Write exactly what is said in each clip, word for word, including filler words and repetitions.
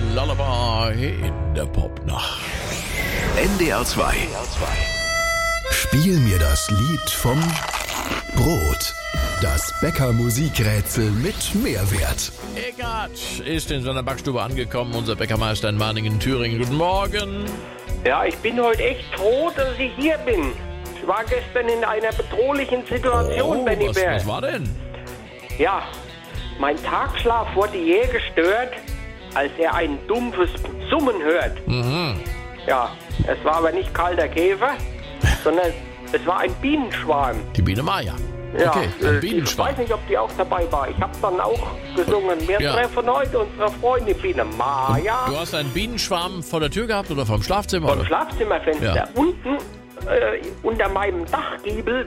Lullaby in der Popnacht. N D R zwei. Spiel mir das Lied vom Brot. Das Bäcker-Musikrätsel mit Mehrwert. Eckart ist in seiner Backstube angekommen, unser Bäckermeister in Mahningen, Thüringen. Guten Morgen. Ja, ich bin heute echt froh, dass ich hier bin. Ich war gestern in einer bedrohlichen Situation, Oh, Benny was, Bär. was war denn? Ja, mein Tagschlaf wurde jäh gestört, als er ein dumpfes Summen hört. Mhm. Ja, es war aber nicht kalter Käfer, sondern es war ein Bienenschwarm. Die Biene Maya. Ja, Okay, äh, ein ich Bienenschwarm. weiß nicht, ob die auch dabei war. Ich habe dann auch gesungen. Wir Ja. treffen heute unsere Freundin Biene Maya Du hast einen Bienenschwarm vor der Tür gehabt oder vom Schlafzimmer? vom oder? Schlafzimmerfenster. Ja. Unten äh, unter meinem Dachgiebel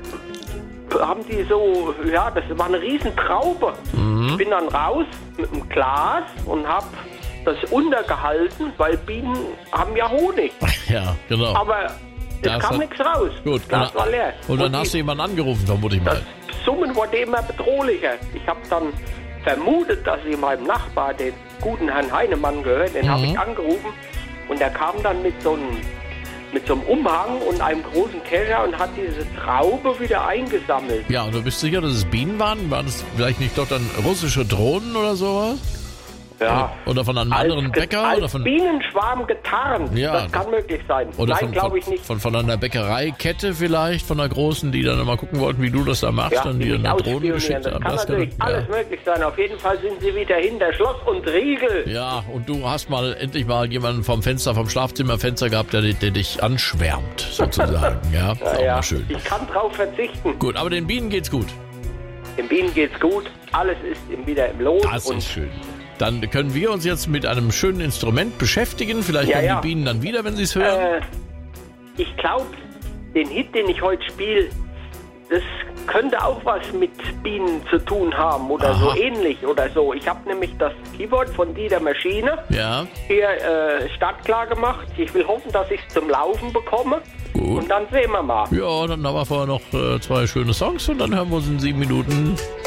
haben die so, ja, das war eine riesen Traube. Mhm. Ich bin dann raus mit einem Glas und habe das untergehalten, weil Bienen haben ja Honig. Ja, genau. Aber es Das kam hat- nichts raus. Gut, Das Glas und, war leer. und dann die- hast du jemanden angerufen, vermute ich Das mal. Summen wurde immer bedrohlicher. Ich habe dann vermutet, dass sie meinem Nachbar, den guten Herrn Heinemann, gehört. Den Mhm. habe ich angerufen und der kam dann mit so einem mit so einem Umhang und einem großen Kescher und hat diese Traube wieder eingesammelt. Ja, und du bist sicher, dass es Bienen waren? Waren es vielleicht nicht doch dann russische Drohnen oder sowas? Ja. Oder von einem Als, anderen ge- Bäcker? als Oder von, Bienenschwarm getarnt. Ja. Das kann möglich sein. oder Nein, von, glaube ich von, nicht. von, von einer Bäckereikette vielleicht, von einer großen, die dann mal gucken wollten, wie du das da machst, Ja, dann die dir mich eine Drohne ausspionieren. geschickt Das haben. kann natürlich alles möglich sein. Auf jeden Fall sind sie wieder hinter Schloss und Riegel. Ja, und du hast mal endlich mal jemanden vom Fenster, vom Schlafzimmerfenster gehabt, der, der dich anschwärmt, sozusagen. Ja, ist auch Ja, mal schön. ich kann drauf verzichten. Gut, aber den Bienen geht's gut. Den Bienen geht's gut. Alles ist im- wieder im Lot. Das und ist schön. Dann können wir uns jetzt mit einem schönen Instrument beschäftigen. Vielleicht Ja, kommen ja. die Bienen dann wieder, wenn sie es hören. Äh, ich glaube, den Hit, den ich heute spiele, das könnte auch was mit Bienen zu tun haben oder Aha. so ähnlich oder so. Ich habe nämlich das Keyboard von Dieter Maschine Ja, hier äh, startklar gemacht. Ich will hoffen, dass ich es zum Laufen bekomme. Gut. Und dann sehen wir mal. ja, dann haben wir vorher noch äh, zwei schöne Songs und dann hören wir uns in sieben Minuten